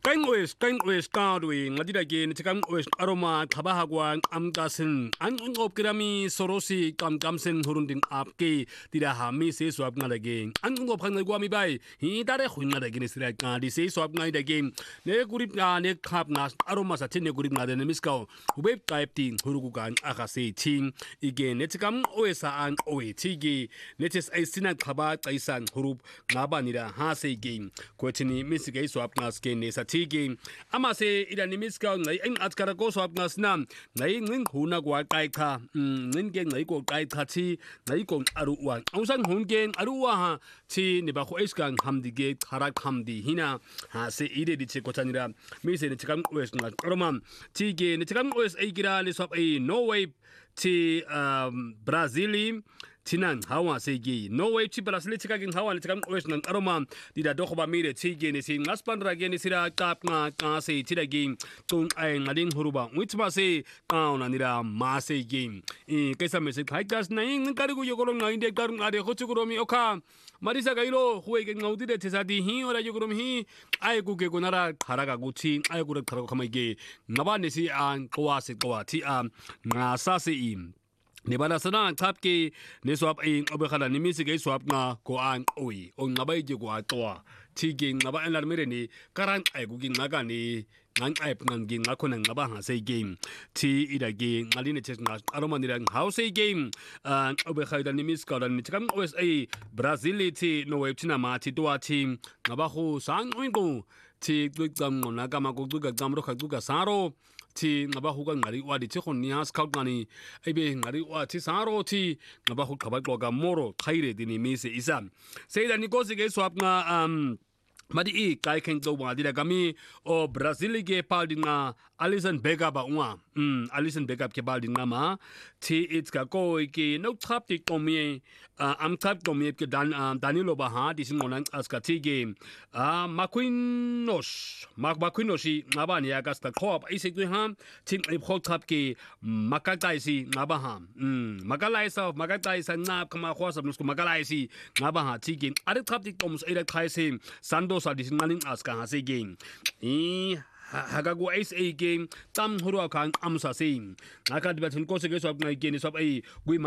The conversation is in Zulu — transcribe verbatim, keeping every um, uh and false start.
Kain West, Kain West, Cardway, Madida again, Tikam West, Aroma, Kabahagwan, Amgasin, and Ungopirami, Sorosi, Kam Gamsen, Hurundin Apke, Dida Hami says swap not again, and Ungopanguami by, he that a win not against like Gandhi says swap night again, Neguripna, Nek Kapnas, Aromas at Teneguripna, the Misko, Web type team, Hurugan, Akase team, again, Netikam Oesa and Oe Tigi, Netis a Sinat Kabat, Isan, Hurup, Nabanida, Hase game, Quetini, Missy swap nas game, Game. Amase ida nimiska ngai eng atkara ko swap nasna ngai ngin huna gwa kai kha ngin ge ngai ko kai kha chi ngai ko aru wa ausan hun ge aru wa ha chi ne ba kho iskan hamdi ge khara khamdi hina ha se ide di che ko chanira mi se ne chikam os na roman chi ge ne chikam os ai gira le swap ai no way chi Brazili Tinan hawa segi no way chi Brazil chikagin hawa chikam os nan aroma dida dokhba mire chige ne sin aspan rage ne sira tap nga ka se chidagi tung ai ngading huruba witma se kaun anira ma se game e kaisa me se khaikas nai ngarigu yogoro ngai de kar ngare khochugoromi okha marisa gairo huwe ge ngaudi de tesadi hi ora yogorom hi ai gu ge gonara kharaga guchi ai gu kharaga khamai ge ngaba ne si an kwa se kwa ti am nga sa se im Nebala sana tap ke ne swap ing obekhala ni misi ke swap nga ko an oi on ngabai je ko atwa tiging ngaba en la mere ni karan ai ku king ngaga ni ngang ai pngan ging ngakho nang ngaba ha sei game ti ida ge ngali ne ches nga aroma ni rang house game an obekhala ni mis ka ni chakam os ai Brazility no web tina ma ti to team ngaba khu sang oi ko ti gam ngona ka ma ko ga gamro kha ga saro ti ngaba huga ngari wa di chkhon ni has khaut ngani aibe ngari wa ti saro ti ngaba hu khaba ko ga moro thaire dini mi se isam seida ni ko se ge swap nga um madi e kai ken do wa di da gami o Brazil ge paldinga Alison Becker ba unga um Alison Becker ke paldinga ma ti it's ka ko ke no trap ti komie am trap komie ke dan Danilo ba ha di singonan aska ti game a Maquinos mak Maquinosi ngaba ni aga sta khop ai se tu ha tin ai khop trap ke makatai si ngaba ha um makalai sa makatai sa na kama khwa sa nus makalai si ngaba ha ti game are trap ti koms ai da khai se Sando sa di singanin aska ha se game e hagago ace a game tam huru kan amsa sim nakad batun ko se ge swap ngai game swap ai gui